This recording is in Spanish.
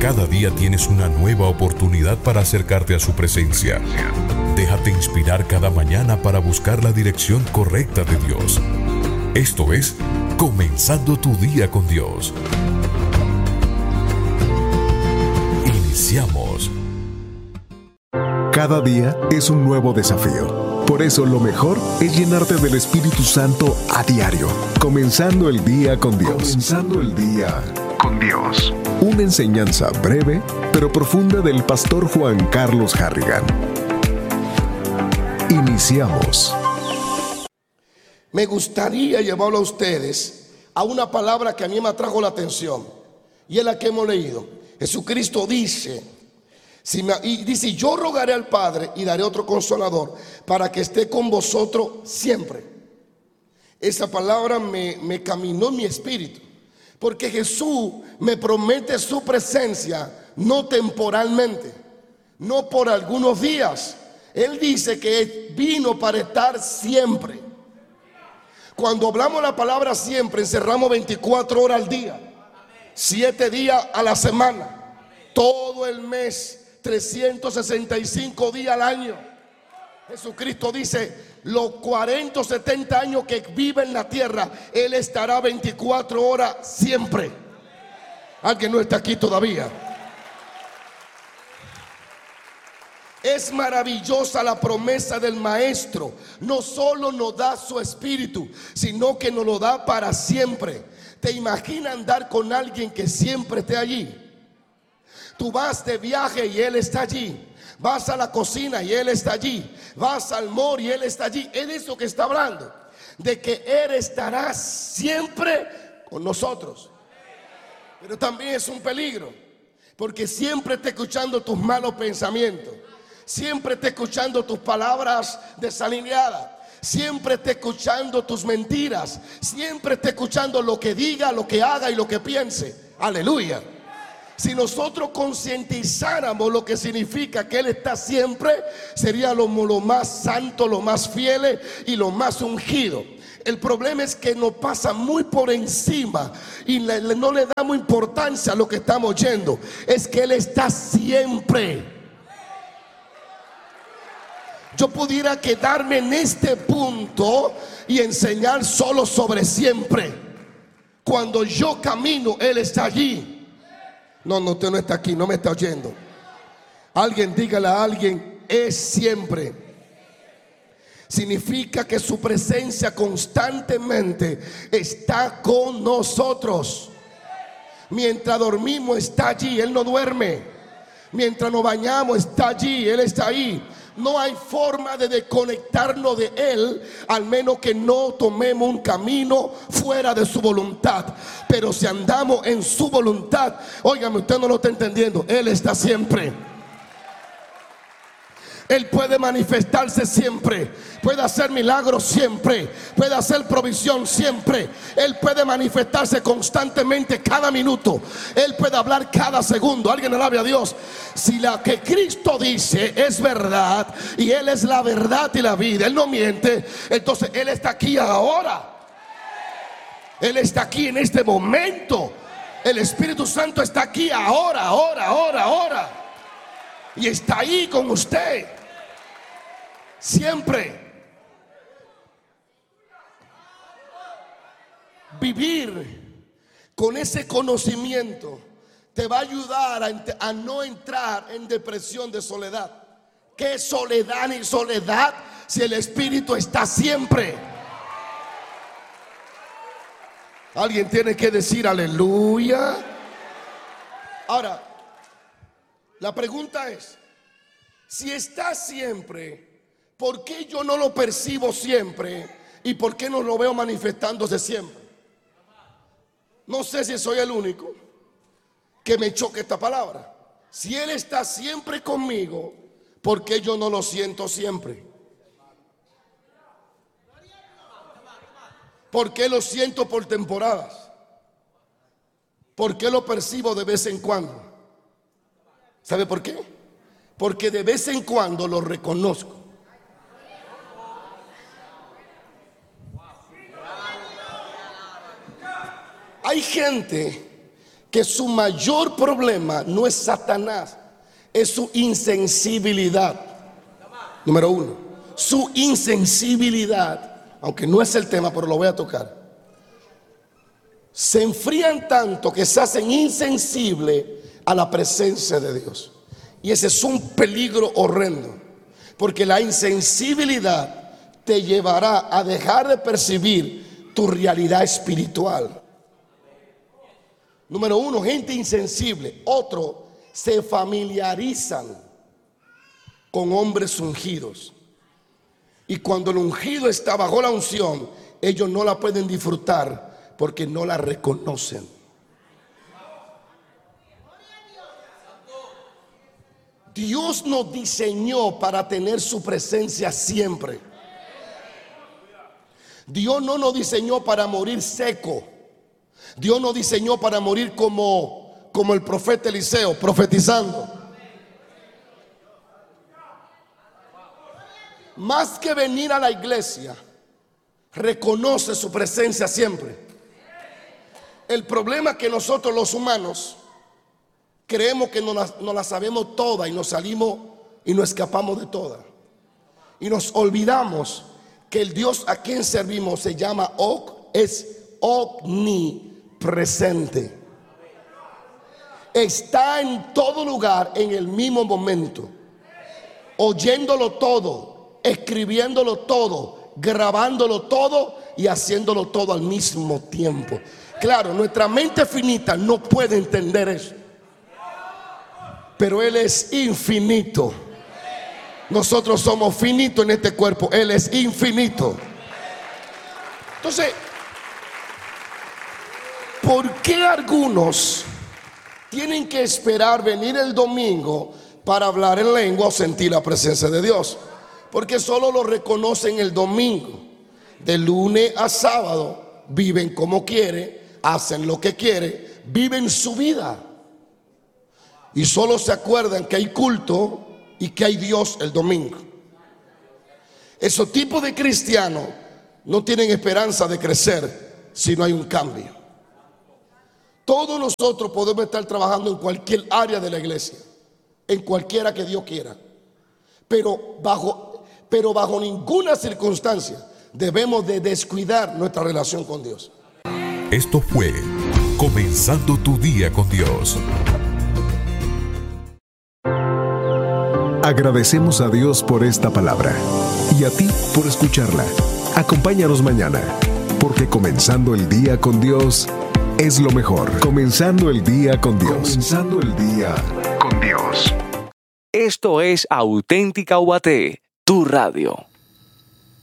Cada día tienes una nueva oportunidad para acercarte a su presencia. Déjate inspirar cada mañana para buscar la dirección correcta de Dios. Esto es Comenzando tu día con Dios. Iniciamos. Cada día es un nuevo desafío. Por eso lo mejor es llenarte del Espíritu Santo a diario. Comenzando el día con Dios. Comenzando el día con Dios. Una enseñanza breve pero profunda del pastor Juan Carlos Harrigan. Iniciamos. Me gustaría llevarlo a ustedes a una palabra que a mí me atrajo la atención, y es la que hemos leído. Jesucristo dice, yo rogaré al Padre y daré otro consolador para que esté con vosotros siempre. Esa palabra me caminó en mi espíritu, porque Jesús me promete su presencia, no temporalmente, no por algunos días. Él dice que vino para estar siempre. Cuando hablamos la palabra siempre, encerramos 24 horas al día, 7 días a la semana, todo el mes, 365 días al año. Jesucristo dice, los 40 o 70 años que vive en la tierra, Él estará 24 horas siempre. Alguien no está aquí todavía. Es maravillosa la promesa del Maestro. No solo nos da su espíritu, sino que nos lo da para siempre. ¿Te imaginas andar con alguien que siempre esté allí? Tú vas de viaje y Él está allí. Vas a la cocina y Él está allí. Vas al mall y Él está allí. Es de eso que está hablando, de que Él estará siempre con nosotros. Pero también es un peligro, porque siempre está escuchando tus malos pensamientos, siempre está escuchando tus palabras desalineadas, siempre está escuchando tus mentiras, siempre está escuchando lo que diga, lo que haga y lo que piense. Aleluya. Si nosotros concientizáramos lo que significa que Él está siempre, sería lo más santo, lo más fiel y lo más ungido. El problema es que nos pasa muy por encima y no le damos importancia a lo que estamos oyendo. Es que Él está siempre. Yo pudiera quedarme en este punto y enseñar solo sobre siempre. Cuando yo camino, Él está allí. No, usted no está aquí, no me está oyendo. Alguien dígale a alguien, es siempre. Significa que su presencia constantemente está con nosotros. Mientras dormimos está allí, Él no duerme. Mientras nos bañamos está allí, Él está ahí. No hay forma de desconectarnos de Él, al menos que no tomemos un camino fuera de su voluntad. Pero si andamos en su voluntad, óigame, usted no lo está entendiendo, Él está siempre. Él puede manifestarse siempre, puede hacer milagros siempre, puede hacer provisión siempre. Él puede manifestarse constantemente cada minuto. Él puede hablar cada segundo. Alguien alabe a Dios. Si la que Cristo dice es verdad y Él es la verdad y la vida, Él no miente, entonces Él está aquí ahora. Él está aquí en este momento. El Espíritu Santo está aquí ahora. Y está ahí con usted siempre. Vivir con ese conocimiento te va a ayudar a no entrar en depresión de soledad. ¿Qué soledad ni soledad si el Espíritu está siempre? Alguien tiene que decir aleluya. Ahora, la pregunta es, si está siempre, ¿por qué yo no lo percibo siempre? ¿Y por qué no lo veo manifestándose siempre? No sé si soy el único que me choque esta palabra. Si Él está siempre conmigo, ¿por qué yo no lo siento siempre? ¿Por qué lo siento por temporadas? ¿Por qué lo percibo de vez en cuando? ¿Sabe por qué? Porque de vez en cuando lo reconozco. Hay gente que su mayor problema no es Satanás, es su insensibilidad. Número uno, su insensibilidad, aunque no es el tema, pero lo voy a tocar. Se enfrían tanto que se hacen insensibles a la presencia de Dios. Y ese es un peligro horrendo, porque la insensibilidad te llevará a dejar de percibir tu realidad espiritual. Número uno, gente insensible. Otro, se familiarizan con hombres ungidos. Y cuando el ungido está bajo la unción, ellos no la pueden disfrutar porque no la reconocen. Dios nos diseñó para tener su presencia siempre. Dios no nos diseñó para morir seco. Dios nos diseñó para morir como el profeta Eliseo, profetizando. Más que venir a la iglesia, reconoce su presencia siempre. El problema es que nosotros los humanos creemos que no la sabemos toda y nos salimos y nos escapamos de toda. Y nos olvidamos que el Dios a quien servimos se llama es omnipresente. Está en todo lugar en el mismo momento, oyéndolo todo, escribiéndolo todo, grabándolo todo y haciéndolo todo al mismo tiempo. Claro, nuestra mente finita no puede entender eso, pero Él es infinito. Nosotros somos finitos en este cuerpo, Él es infinito. Entonces, ¿por qué algunos tienen que esperar venir el domingo para hablar en lengua o sentir la presencia de Dios? Porque solo lo reconocen el domingo. De lunes a sábado viven como quieren, hacen lo que quieren, viven su vida. Y solo se acuerdan que hay culto y que hay Dios el domingo. Esos tipos de cristianos no tienen esperanza de crecer si no hay un cambio. Todos nosotros podemos estar trabajando en cualquier área de la iglesia, en cualquiera que Dios quiera, pero bajo ninguna circunstancia debemos de descuidar nuestra relación con Dios. Esto fue Comenzando tu Día con Dios. Agradecemos a Dios por esta palabra y a ti por escucharla. Acompáñanos mañana, porque comenzando el día con Dios es lo mejor. Comenzando el día con Dios. Comenzando el día con Dios. Esto es Auténtica UAT, tu radio.